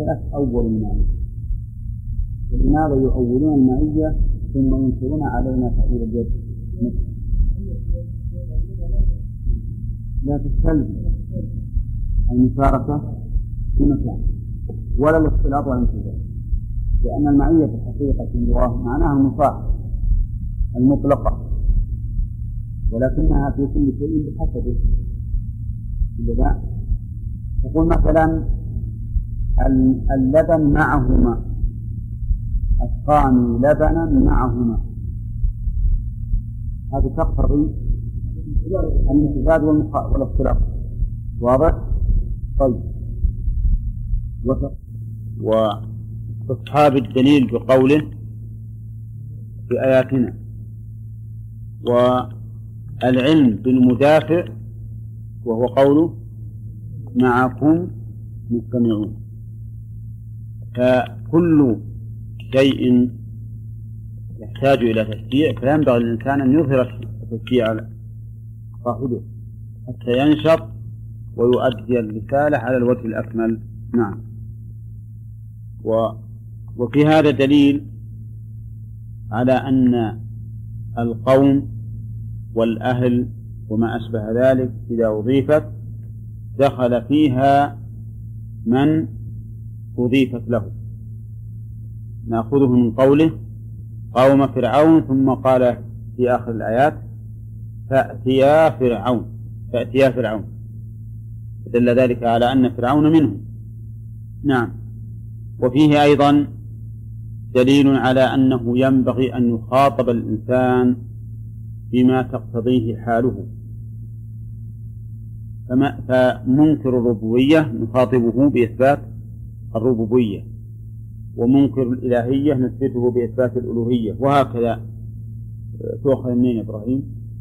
أول المعنى. ولماذا يؤولون المعية ثم ينكرون علينا تأويل اليد؟ لا تستلزم المشاركة في مكان ولا الاختلاط ولا الانتزاع، لأن المعية في الحقيقة في اللغة معناها المصاحبة المطلقة، ولكنها في كل شيء بحسبه. لذا تقول مثلا اللبن معهما، أسقاني لبنا معهما، هذه تقتضي الامتزاج والاختلاط. واضح؟ طيب. وأصحاب الدليل بقوله في آياتنا والعلم بالمدافع، وهو قوله معكم مستمعون. فكل شيء يحتاج إلى تشجيع فينبغي للإنسان أن يظهر التشجيع على صاحبه حتى ينشط ويؤدي الرسالة على الوجه الأكمل. نعم. وفي هذا دليل على أن القوم والأهل وما أشبه ذلك إذا أضيفت دخل فيها من أضيفت له. نأخذه من قوله قوم فرعون، ثم قال في آخر الآيات فأتيا فرعون، دل ذلك على أن فرعون منهم. نعم. وفيه أيضا دليل على أنه ينبغي أن يخاطب الإنسان بما تقتضيه حاله. فمنكر الربوبية نخاطبه بإثبات الربوبية، ومنكر الإلهية نثبته بإثبات الألوهية، وهكذا. تؤخذ منين إبراهيم؟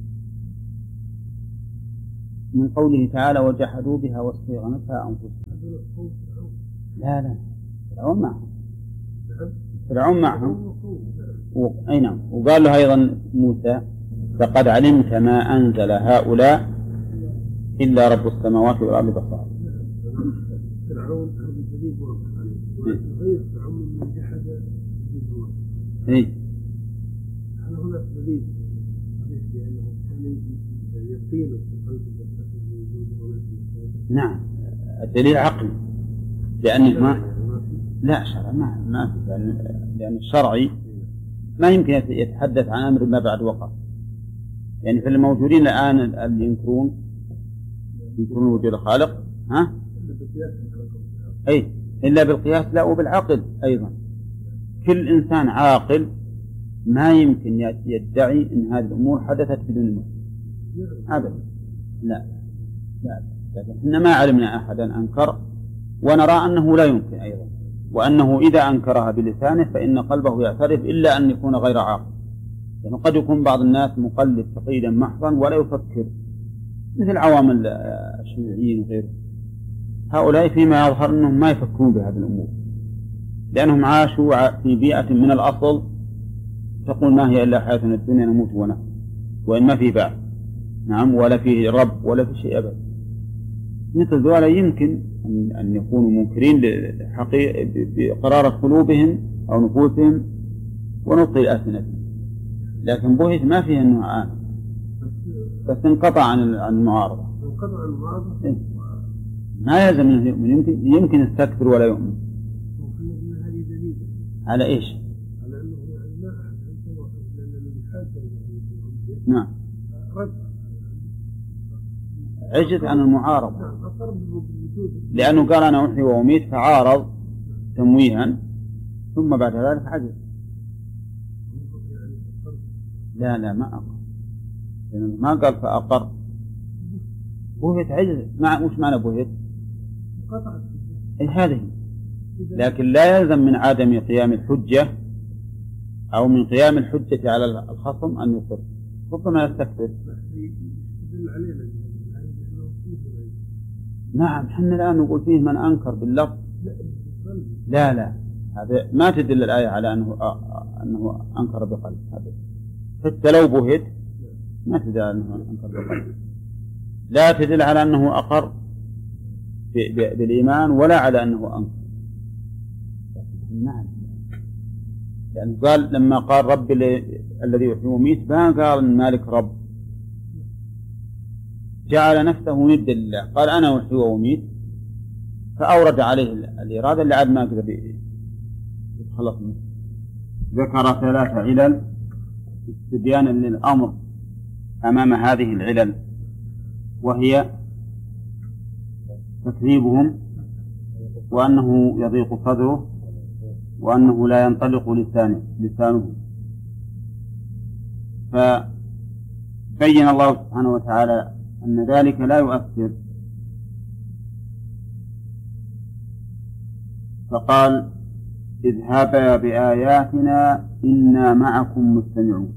من قوله تعالى وجحدوا بها واستيقنتها أنفسهم. لا فرعون معهم. أي نعم. وقال له أيضا موسى فقد علمت ما أنزل هؤلاء إلا رب السماوات والأرض بصائر. فرعون هذا الدليل واضح عليه، غير فرعون من جحد هل هناك دليل بأنه كان يقين في قلبه نعم. الدليل عقلي، لأنه لا شرع ما لأن الشرعي ما يمكن يتحدث عن أمر ما بعد وقع. يعني في الموجودين الآن اللي ينكرون وجود الخالق إلا بالقياس، لا وبالعقل أيضا. كل إنسان عاقل ما يمكن يدعي أن هذه الأمور حدثت بدون المسلم أبدا. لا لكن إحنا ما علمنا أحدا أنكر، ونرى أنه لا يمكن أيضا، وأنه إذا أنكرها بلسانه فإن قلبه يعترف، إلا أن يكون غير عاقل. يعني قد يكون بعض الناس مقلد تقليدا محضا ولا يفكر، مثل عوام الشيوعيين وغيره. هؤلاء فيما يظهر أنهم ما يفكرون بهذه الأمور، لأنهم عاشوا في بيئة من الأصل تقول ما هي إلا حياتنا الدنيا نموت ونحن، وإن ما في بعث. نعم. ولا فيه رب ولا في شيء أبدا. مثل ذولا يمكن أن يكونوا منكرين بقرار قلوبهم أو نفوسهم ونطق الألسنتهم، لكن بوهت ما فيه أنه عام، بس انقطع عن المعارضة. ما يلزم أنه يؤمن، يمكن يستكبر ولا يؤمن. على إيش؟ على أنه ما أحد نعم. عجز عن المعارضة، لأنه قال أنا أحيي وأميت فعارض تمويها، ثم بعد ذلك عجز. لا ما أقر، لأنه ما قال فأقر. بوهت عجز. وش معنى بوهت؟ هذه. لكن لا يلزم من عدم قيام الحجة أو من قيام الحجة على الخصم أن يقر، ربما يستكبر. نعم. حنا الآن نقول فيه من أنكر باللفظ. لا هذا ما تدل الآية على أنه أنكر بقلب. هذا حتى لو بهت ما تدل أنه أنكر بقلب، لا تدل على أنه أقر بالإيمان ولا على أنه أنكر. نعم، يعني قال لما قال رب الذي يحيي ويميت ما قال إن مالك رب، جعل نفسه ندا لله، قال أنا أحيي وأميت، فأورد عليه الإرادة اللي عاد ما قدر يتخلص منه. ذكر 3 علل استبيانا للأمر أمام هذه العلل، وهي تكذيبهم، وأنه يضيق صدره، وأنه لا ينطلق لسانه. فبين الله سبحانه وتعالى أن ذلك لا يؤثر، فقال اذهبا بآياتنا إنا معكم مستمعون.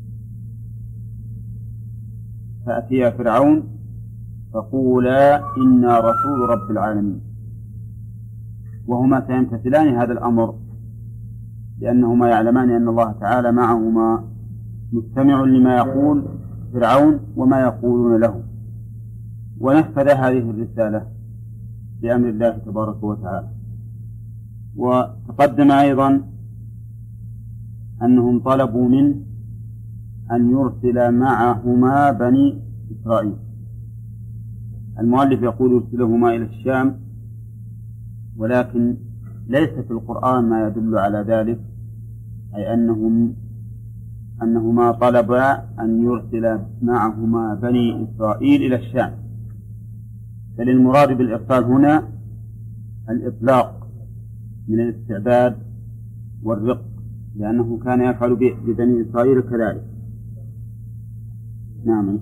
فأتيا فرعون فقولا إنا رسول رب العالمين، وهما سيمتثلان هذا الأمر لأنهما يعلمان أن الله تعالى معهما مستمع لما يقول فرعون وما يقولون له، ونفذ هذه الرسالة بأمر الله تبارك وتعالى. وتقدم أيضا أنهم طلبوا منه أن يرسل معهما بني إسرائيل. المؤلف يقول يرسلهما إلى الشام، ولكن ليس في القرآن ما يدل على ذلك، أي أنهما طلبا أن يرسل معهما بني إسرائيل إلى الشام، بل المراد بالإرسال هنا الإطلاق من الاستعباد والرق، لأنه كان يفعل ببني إسرائيل كذلك. نعم.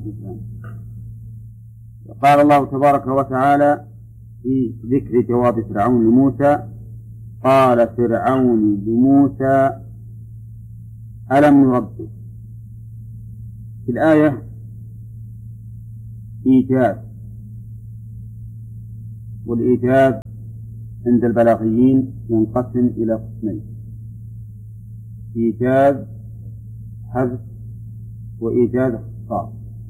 قال الله تبارك وتعالى في ذكر جواب فرعون لموسى: قال فرعون لموسى ألم نربك. في الآية إيجاز، والإيجاز عند البلاغيين ينقسم إلى قسمين: إيجاز حذف وإيجاز اختصاص.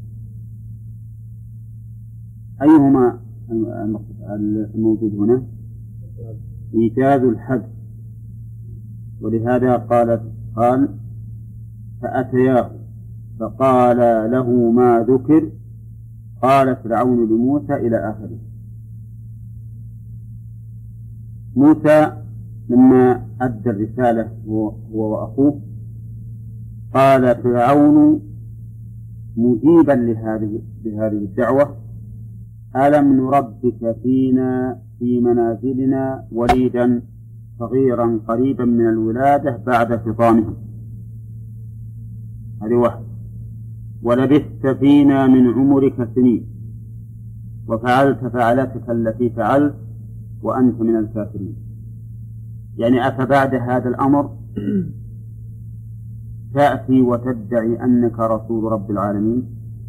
أيهما الموجود هنا؟ إيجاز الحذف، ولهذا قال فأتياه فقال له ما ذكر قال فرعون لموسى إلى آخره. موسى لما أدى الرسالة هو وأخوه قال فرعون مجيبا لهذه الدعوة: ألم نربك فينا في منازلنا وليدا صغيرا قريبا من الولادة بعد فطامها، هذه واحد، ولبثت فينا من عمرك سنين وفعلت فعلتك التي فعلت وأنت من الكافرين. يعني أفبعد هذا الأمر تأتي وتدعي أنك رسول رب العالمين؟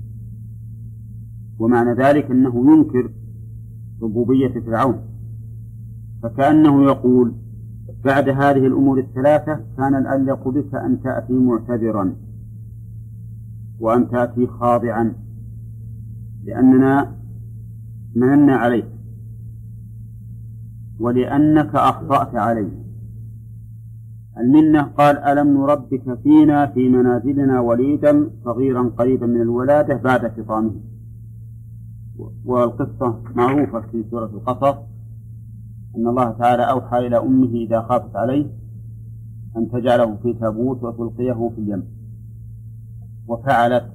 ومعنى ذلك أنه ينكر ربوبية فرعون، فكأنه يقول بعد هذه الأمور الثلاثة كان الأليق بك أن تأتي معتذرا وأن تأتي خاضعا، لأننا مننا عليك ولأنك أخطأت علينا. المنة قال ألم نربك فينا في منازلنا وليدا صغيرا قريبا من الولادة بعد فطامه. والقصة معروفة في سورة القصص أن الله تعالى أوحى إلى أمه إذا خافت عليه أن تجعله في تابوت وتلقيه في اليم، وفعلت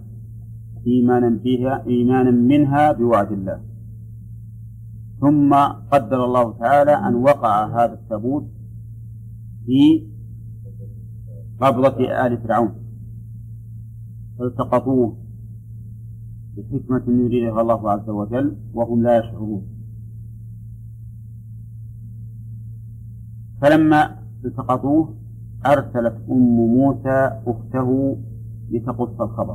إيمانا منها بوعد الله. ثم قدر الله تعالى أن وقع هذا التابوت في قبضة آل فرعون فالتقطوه بحكمة يريدها الله عز وجل وهم لا يشعرون. فلما التقطوه أرسلت أم موسى أخته لتقص الخبر،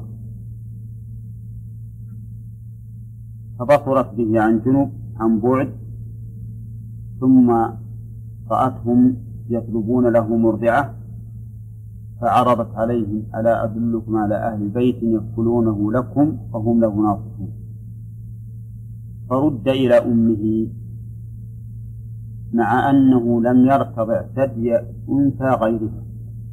فبصرت به عن جنب عن بعد، ثم رأتهم يطلبون له مرضعة فعرضت عليهم: ألا أدلكم على أهل بيت يكفلونه لكم وهم له ناصحون. فرد إلى أمه مع أنه لم يرتضع ثدي أنثى غيرها،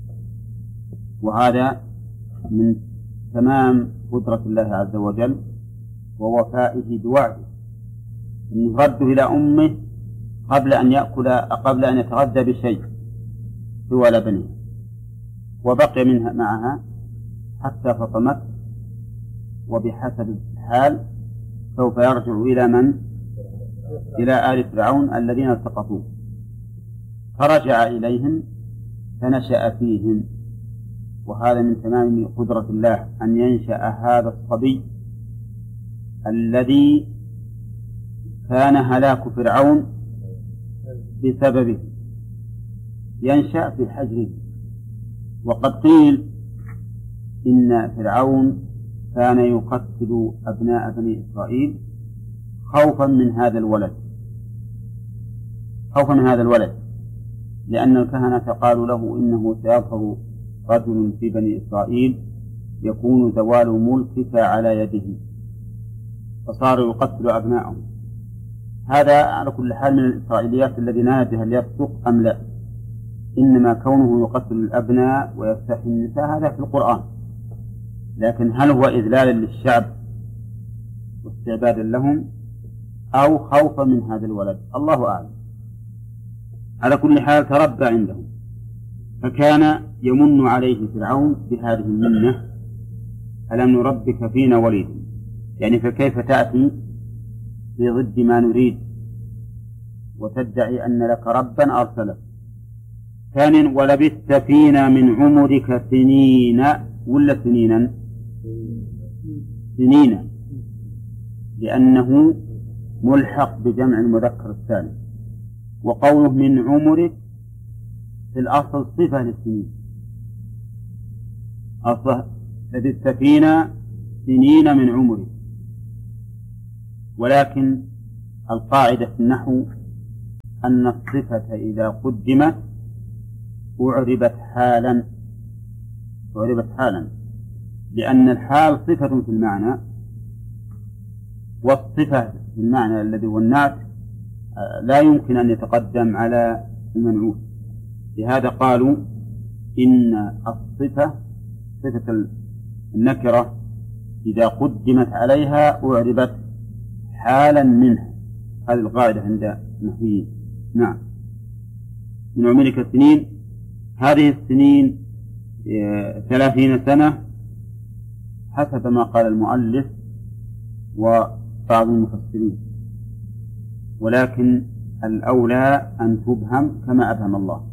وهذا من تمام قدرة الله عز وجل ووفائه بوعده، أنه رده إلى أمه قبل أن يتغذى بشيء سوى لبنه، وبقي منها معها حتى فطمت، وبحسب الحال سوف يرجع إلى من؟ إلى آل فرعون الذين التقطوه، فرجع إليهم فنشأ فيهم. وهذا من تمام قدرة الله أن ينشأ هذا الصبي الذي كان هلاك فرعون بسببه، ينشأ في حجره. وقد قيل إن فرعون كان يقتل أبناء بني إسرائيل خوفا من هذا الولد، لأن الكهنة قالوا له إنه سيظهر رجل في بني إسرائيل يكون زوال ملكك على يده، فصاروا يقتل أبناءهم. هذا على كل حال من الإسرائيليات الذي لا ندري هل يصدق أم لا، إنما كونه يقتل الأبناء ويستحيي النساء هذا في القرآن، لكن هل هو إذلالا للشعب واستعبادا لهم أو خوفا من هذا الولد؟ الله أعلم. على كل حال تربى عندهم، فكان يمن عليه فرعون بهذه المنة: ألم نربك فينا وليدا؟ يعني فكيف تأتي في ضد ما نريد وتدعي أن لك ربا أرسلك؟ ثانيا: ولبثت فينا من عمرك سنين، ولا سنينا؟ سنين، لأنه ملحق بجمع المذكر الثاني. وقوله من عمرك في الأصل صفة للسنين، أصل لبثت فينا سنين من عمرك، ولكن القاعدة في النحو أن الصفة إذا قدمت أعربت حالا، لأن الحال صفة في المعنى، والصفة في المعنى الذي هو النعت لا يمكن أن يتقدم على المنعوت. لهذا قالوا إن الصفة صفة النكرة إذا قدمت عليها أعربت حالا منها. هذه القاعدة عند النحويين. نعم. من عمرك السنين، هذه السنين 30 سنة حسب ما قال المؤلف وبعض المفسرين، ولكن الأولى أن تبهم كما أبهم الله،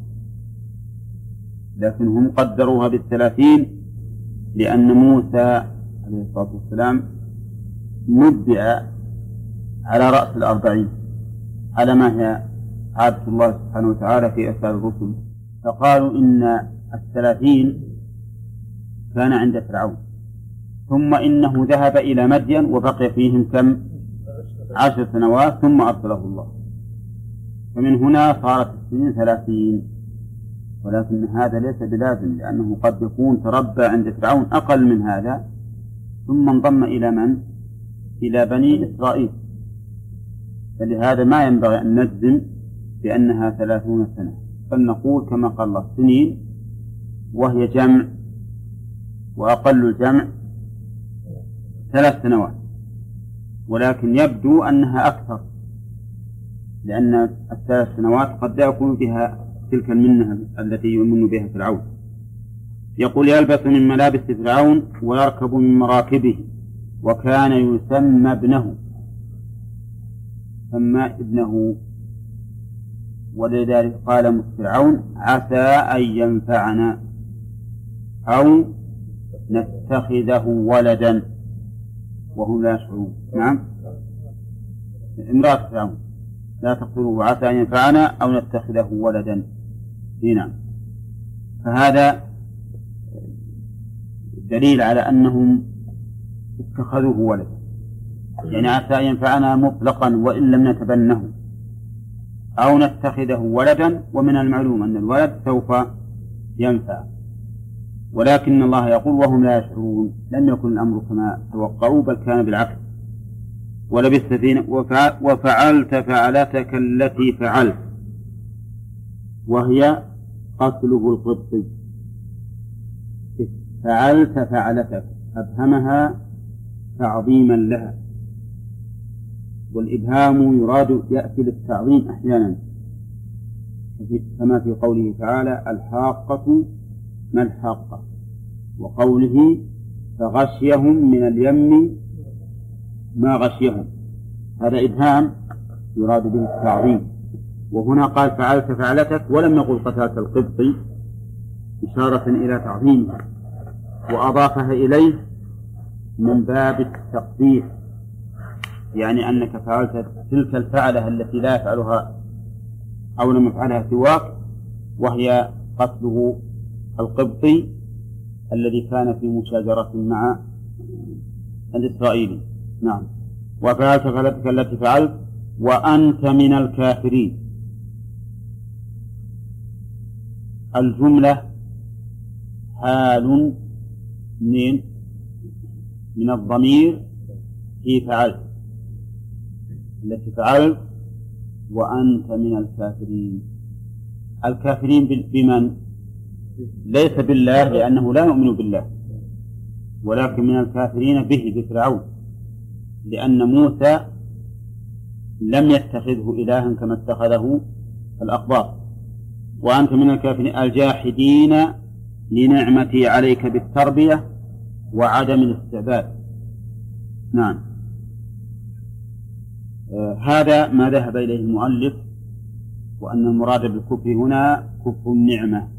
لكن هم قدروها بال30 لأن موسى عليه الصلاة والسلام نبئ على رأس 40 على ما هي عادة الله سبحانه وتعالى في إرسال الرسل، فقالوا إن 30 كان عند فرعون، ثم إنه ذهب إلى مدين وبقي فيهم كم 10 سنوات ثم أرسله الله، فمن هنا صارت السنين 30. ولكن هذا ليس بلازم، لأنه قد يكون تربى عند فرعون أقل من هذا ثم انضم إلى من؟ إلى بني إسرائيل، فلهذا ما ينبغي أن نجزم بأنها 30 سنة، بل نقول كما قال الله سنين، وهي جمع، وأقل الجمع 3 سنوات، ولكن يبدو أنها أكثر، لأن 3 سنوات قد لا يكون بها تلك المنة التي يمن بها فرعون. يقول: يلبس من ملابس فرعون ويركب من مراكبه، وكان يسمى ابنه، ولذلك قال فرعون: عسى أن ينفعنا أو نتخذه ولدا وهم لا يشعرون. نعم، امرأة فرعون: لا تقتلوه عسى أن ينفعنا أو نتخذه ولدا. هنا فهذا دليل على أنهم اتخذوه ولدا، يعني عسى أن ينفعنا مطلقا وإن لم نتبنه، أو نتخذه ولدا، ومن المعلوم أن الولد سوف ينفع، ولكن الله يقول وهم لا يشعرون، لم يكن الأمر كما توقعوا بل كان بالعكس. ولبثت فينا وفعلت فعلتك التي فعلت وهي قتله القبطي. فعلت فعلتك أبهمها تعظيما لها، والإبهام يراد يأتي للتعظيم أحيانا، كما في قوله تعالى الحاقة ما الحاقة، وقوله فغشيهم من اليم ما غشيهم، هذا إبهام يراد به التعظيم. وهنا قال فعلت فعلتك ولم يقل قتلت القبطي إشارة إلى تعظيمها، وأضافها إليه من باب التقبيح، يعني أنك فعلت تلك الفعلة التي لا يفعلها أو لم يفعلها سواك، وهي قتله القبطي الذي كان في مشاجرة مع الإسرائيلي. نعم. وفعلت فعلتك التي فعلت وأنت من الكافرين. الجملة حال من الضمير في فعلت التي فعلت وأنت من الكافرين. الكافرين بمن؟ ليس بالله لأنه لا يؤمن بالله، ولكن من الكافرين به بفرعون، لأن موسى لم يتخذه إلها كما اتخذه الأقباط. وأنت من الكافرين الجاحدين لنعمتي عليك بالتربية وعدم الاستعباد. نعم. هذا ما ذهب إليه المؤلف، وأن المراد بالكفر هنا كفر النعمة،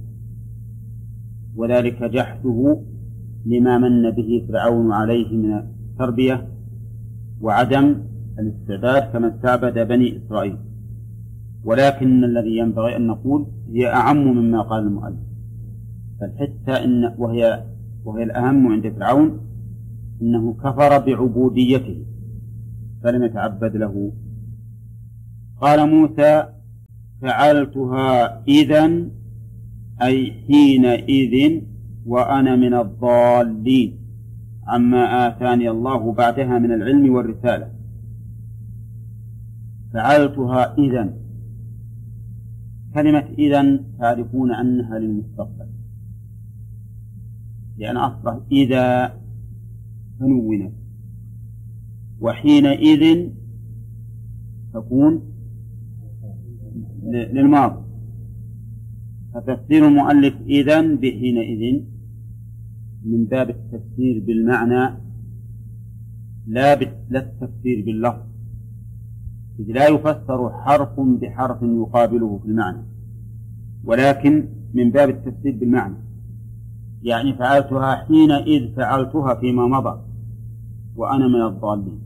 وذلك جحده لما من به فرعون عليه من التربية وعدم الاستعباد كما استعبد بني إسرائيل. ولكن الذي ينبغي أن نقول هي أعم مما قال المؤلف، فالحتى وهي الأهم عند فرعون أنه كفر بعبوديته فلم يتعبد له. قال موسى فعلتها إذن أي حينئذ وأنا من الضالين عما آتاني الله بعدها من العلم والرسالة. فعلتها إذن، كلمة إذن تعرفون أنها للمستقبل، لأن أصبح إذا تنونت، وحينئذ تكون للماضي. فتفسير المؤلف إذن بحينئذ من باب التفسير بالمعنى لا التفسير باللفظ، إذ لا يفسر حرف بحرف يقابله في المعنى، ولكن من باب التفسير بالمعنى، يعني فعلتها حينئذ فعلتها فيما مضى وأنا من الضالين.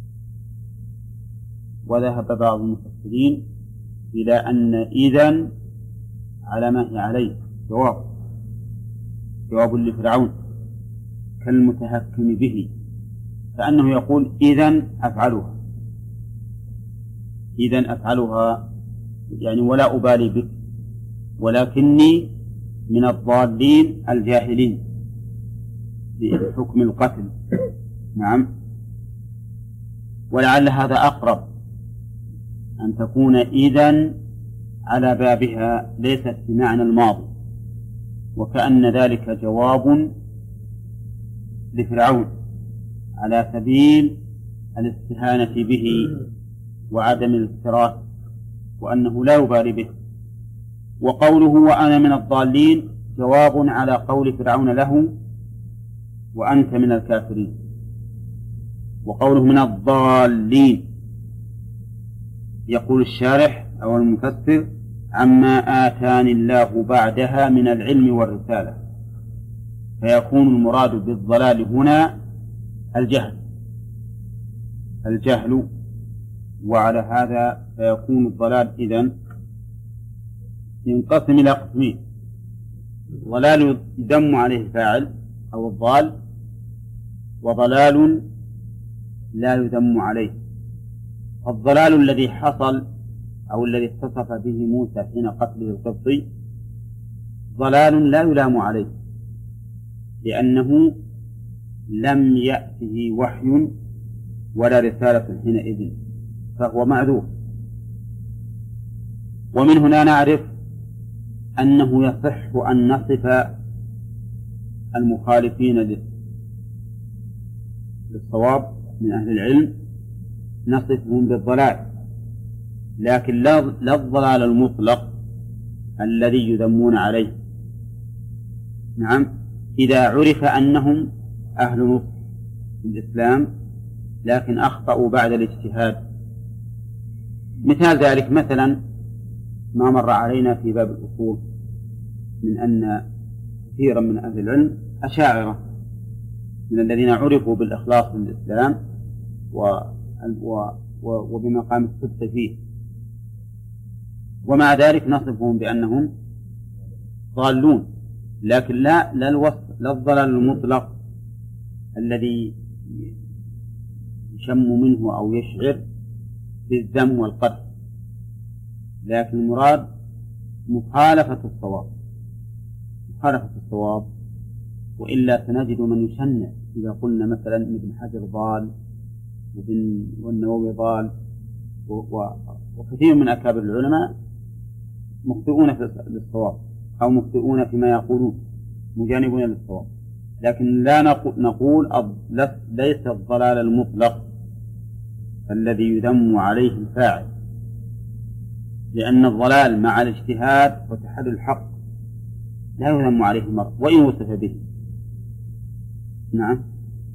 وذهب بعض المفسرين إلى أن إذن على ما هي عليه جواب لفرعون كالمتهكم به، كأنه يقول إذن أفعلها يعني ولا أبالي بك، ولكني من الضالين الجاهلين بحكم القتل. نعم. ولعل هذا أقرب أن تكون إذن على بابها ليست بمعنى الماضي، وكأن ذلك جواب لفرعون على سبيل الاستهانة به وعدم الاكتراث، وأنه لا يبالي به. وقوله وأنا من الضالين جواب على قول فرعون له وأنت من الكافرين. وقوله من الضالين يقول الشارح أو المفسر عما آتاني الله بعدها من العلم والرسالة، فيكون المراد بالضلال هنا الجهل، وعلى هذا فيكون الضلال إذن ينقسم إلى قسمين: ضلال يذم عليه الفاعل أو الضال، وضلال لا يذم عليه. الضلال الذي حصل أو الذي اتصف به موسى حين قتله القبطي ضلال لا يلام عليه، لأنه لم يأته وحي ولا رسالة حينئذ، فهو معذور. ومن هنا نعرف أنه يصح أن نصف المخالفين للصواب من أهل العلم نصفهم بالضلال، لكن لا الضلال المطلق الذي يذمون عليه. نعم، إذا عرف أنهم أهل نصح في الإسلام لكن أخطأوا بعد الاجتهاد. مثال ذلك مثلا ما مر علينا في باب الأصول من أن كثيرا من أهل العلم أشاعرة من الذين عرفوا بالإخلاص للإسلام وبمقام الصدق فيه، ومع ذلك نصفهم بأنهم ضالون، لكن لا الضلال المطلق الذي يشم منه أو يشعر بالذم والقدح، لكن المراد مخالفة الصواب، وإلا سنجد من يشنع إذا قلنا مثلا ابن حجر ضال والنووي ضال وكثير من أكابر العلماء مخطئون للصواب أو مخطئون فيما يقولون مجانبون للصواب، لكن لا نقول ليس الضلال المطلق الذي يذم عليه الفاعل، لأن الضلال مع الاجتهاد وتحدي الحق لا يذم عليه المرء وإن وصف به. نعم.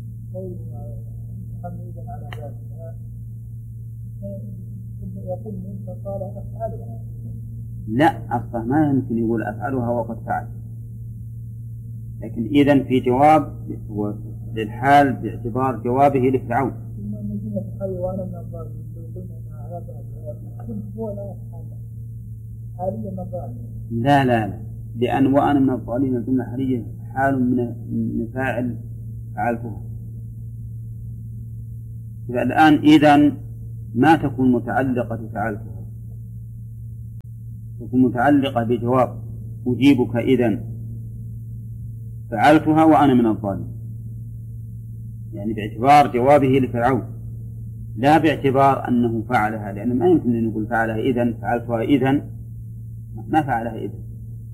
لا، أصلا ما يمكن يقول أفعلها وقد فعل، لكن إذن في جواب للحال باعتبار جوابه لفرعون. لا، لأن وأنا من الضالين الجملة حالية حال من فاعل فعلته. الآن إذن ما تكون متعلقة بفعلتها، تكون متعلقة بجواب أجيبك إذن فعلتها وأنا من الضالين، يعني باعتبار جوابه لفرعون لا باعتبار أنه فعلها، لأنه ما يمكن أن يقول فعلها إذن فعلتها إذن، ما فعلها إذن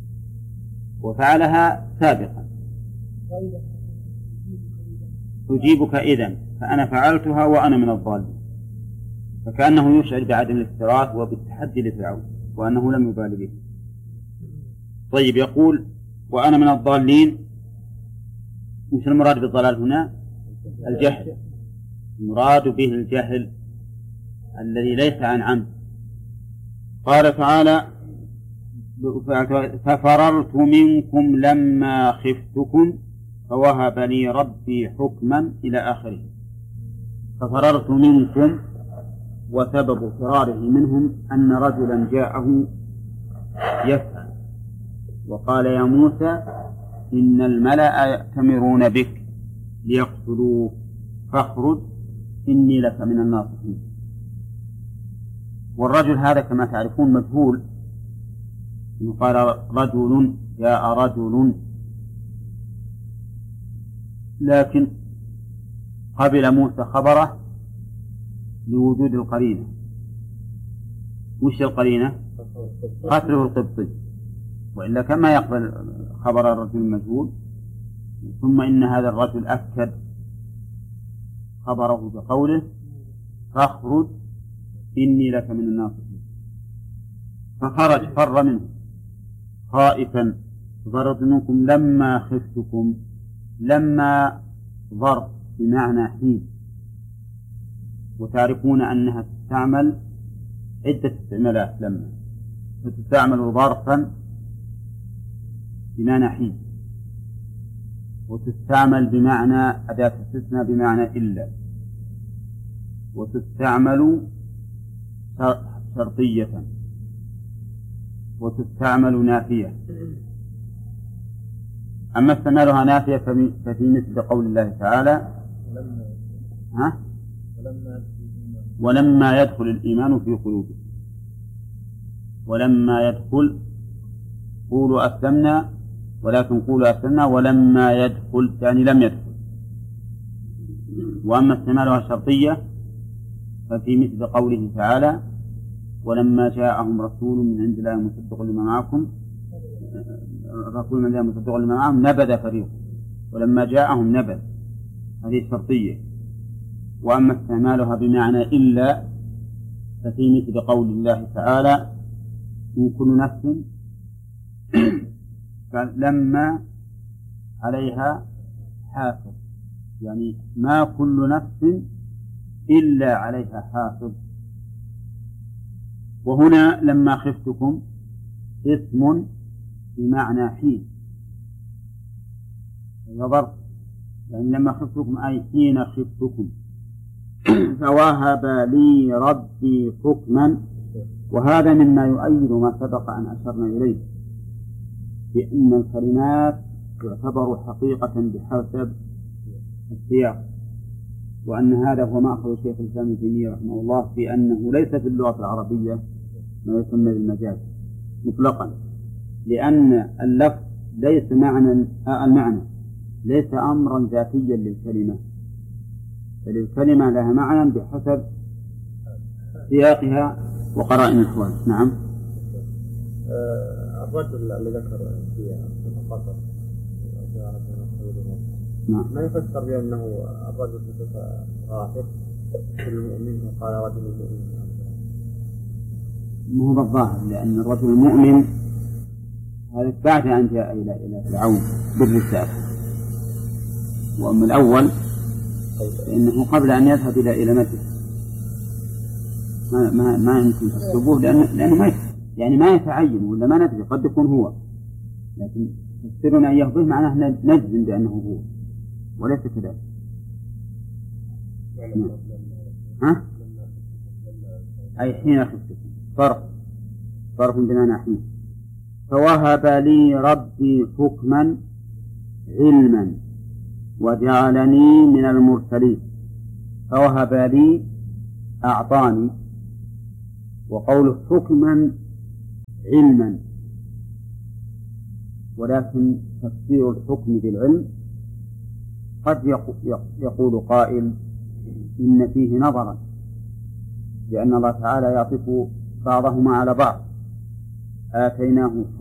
وفعلها سابقا. أجيبك إذن فأنا فعلتها وأنا من الضالين، فكأنه يشعر بعدم الافتراض وبالتحدي لفرعون وأنه لم يبال به. طيب، يقول وأنا من الضالين، مش المراد بالضلال هنا الجهل، المراد به الجهل الذي ليس عن عمد. قال تعالى ففررت منكم لما خفتكم فوهب لي ربي حكما إلى آخره. ففررت منكم، وسبب فراره منهم أن رجلا جاءه يسأل وقال يا موسى إن الملأ يأتمرون بك ليقتلوك فاخرج إني لك من الناصحين. والرجل هذا كما تعرفون مجهول، قال رجل جاء رجل، لكن قبل موسى خبره لوجود القرينة. وش القرينة؟ قتله القبطي، وإلا كما يقبل خبر الرجل المجهول. ثم إن هذا الرجل أكد خبره بقوله فاخرج إني لك من الناصحين، فخرج فر منه خائفا. فررت منكم لما خفتكم، لما ظرف بمعنى حين، وتعرفون أنها تستعمل عدة استعمالات، لما فتستعمل ظرفا بمعنى حين، وتستعمل بمعنى أداة استثناء بمعنى إلا، وتستعمل شرطية، وتستعمل نافية. أما استعمالها نافية ففي مثل قول الله تعالى ولما يدخل الإيمان في قلوبكم. ولما يدخل قولوا أسلمنا، ولكن قولوا أسلمنا ولما يدخل يعني لم يدخل. وأما استعمالها شرطية ففي مثل قوله تعالى ولما جاءهم رسول من عند الله مصدق لما معكم الرسول من جاء مصدقا لما معهم نبذ فريق، ولما جاءهم نبذ، هذه شرطية. وأما استعمالها بمعنى إلا ففي مثل قول الله تعالى إن كل نفس لما عليها حافظ، يعني ما كل نفس إلا عليها حافظ. وهنا لما خفتكم اسم بمعنى حين، نظر يعني لما خفتكم أي حين خفتكم. فوهب لي ربي حكما، وهذا مما يؤيد ما سبق أن أشرنا إليه بأن الكلمات تعتبر حقيقة بحسب السياق، وأن هذا هو مأخذ الشيخ الإسلام ابن تيمية رحمه الله في أنه ليس في اللغة العربية ما يسمى بالمجاز مطلقا، لأن اللفظ ليس المعنى ليس أمرا ذاتيا للكلمة، بل الكلمة لها معنى بحسب سياقها وقرائن الأحوال. نعم. الرجل اللي ذكر في القصر ما يفسر بأنه الرجل بصفة غافر في المؤمن، وقال رجل المؤمن ما هو بالظاهر، لأن الرجل المؤمن هذا بعد أن جاء إلى فرعون بالرسالة، وأما الأول فإنه قبل أن يذهب إلى مكة ما يمكن تكتبوه، لأنه ما يتعين ولا ما ندري، قد يكون هو، لكن تفسيرنا أن يهضه معناه نجزم بأنه هو وليس كذلك. ها؟ أي حين خفتكم، صرف بمعنى حين. فوهب لي ربي حكما علما وجعلني من المرسلين. فوهب لي أعطاني، وقوله حكما علما، ولكن تفسير الحكم بالعلم قد يقول قائل إن فيه نظرا، لأن الله تعالى يعطف بعضهما على بعض. آتيناه